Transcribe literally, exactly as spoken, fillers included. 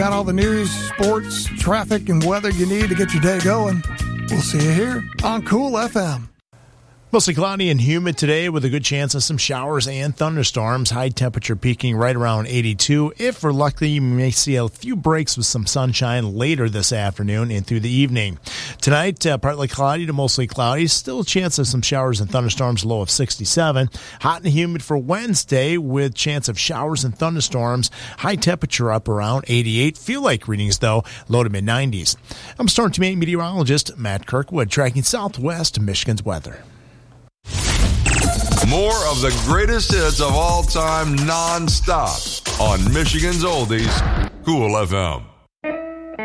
Got all the news, sports, traffic, and weather you need to get your day going. We'll see you here on Cool F M. Mostly cloudy and humid today with a good chance of some showers and thunderstorms. High temperature peaking right around eighty-two. If we're lucky, you may see a few breaks with some sunshine later this afternoon and through the evening. Tonight, uh, partly cloudy to mostly cloudy. Still a chance of some showers and thunderstorms, low of sixty-seven. Hot and humid for Wednesday with chance of showers and thunderstorms. High temperature up around eighty-eight. Feel like readings, though, low to mid nineties. I'm Storm Team eight meteorologist Matt Kirkwood, tracking Southwest Michigan's weather. More of the greatest hits of all time non-stop on Michigan's Oldies, Cool F M.